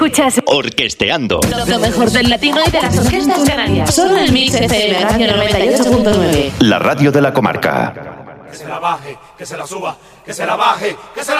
Escuchas Orquesteando. lo mejor del latino y de las orquestas canarias. Solo en Mix FM Radio 98.9. La radio de la comarca. Que se la baje, que se la suba, que se la baje, que se la